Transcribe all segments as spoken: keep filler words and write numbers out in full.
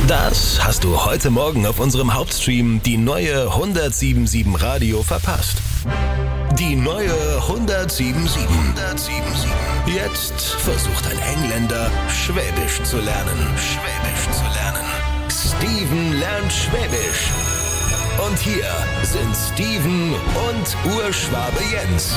Das hast du heute Morgen auf unserem Hauptstream die neue hundertsieben Komma sieben Radio verpasst. Die neue hundertsieben Komma sieben. hundertsieben Komma sieben. Jetzt versucht ein Engländer, Schwäbisch zu lernen. Schwäbisch zu lernen. Steven lernt Schwäbisch. Und hier sind Steven und Urschwabe Jens.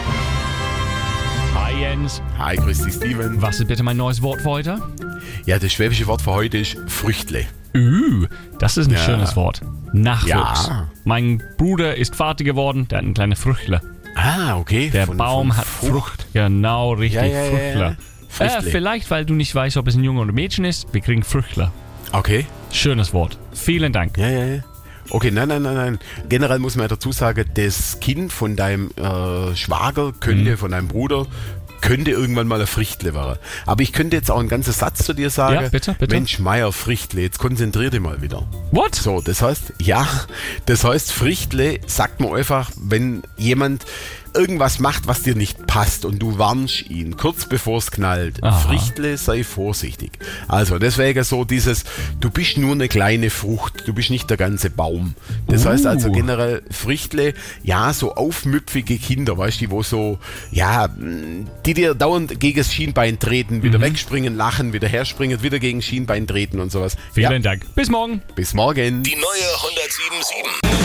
Hi Jens. Hi, grüß dich Steven. Was ist bitte mein neues Wort für heute? Ja, das schwäbische Wort für heute ist Früchtle. Uh, das ist ein Ja. schönes Wort. Nachwuchs. Ja. Mein Bruder ist fertig geworden, der hat eine kleine Früchtle. Ah, okay. Der Von- Baum von hat Frucht. Genau, richtig, Ja, ja, ja, Früchtle. ja. Äh, Früchtle. vielleicht, weil du nicht weißt, ob es ein Junge oder ein Mädchen ist, wir kriegen Früchtle. Okay. Schönes Wort. Vielen Dank. Ja, ja, ja. Okay, nein, nein, nein, nein. Generell muss man ja dazu sagen, das Kind von deinem äh, Schwager könnte, Mhm. von deinem Bruder, könnte irgendwann mal ein Frichtle werden. Aber ich könnte jetzt auch einen ganzen Satz zu dir sagen. Ja, bitte, bitte. Mensch, Meier, Frichtle, jetzt konzentrier dich mal wieder. What? So, das heißt, ja, das heißt, Frichtle sagt man einfach, wenn jemand irgendwas macht, was dir nicht passt und du warnst ihn, kurz bevor es knallt. Aha. Frichtle, sei vorsichtig. Also deswegen so dieses, du bist nur eine kleine Frucht, du bist nicht der ganze Baum. Das Uh. heißt also generell Frichtle, ja, so aufmüpfige Kinder, weißt du, die wo so, ja, die dir dauernd gegen das Schienbein treten, wieder Mhm. wegspringen, lachen, wieder herspringen, wieder gegen das Schienbein treten und sowas. Vielen Ja, Dank. Bis morgen. bis morgen. Die neue hundertsieben Komma sieben.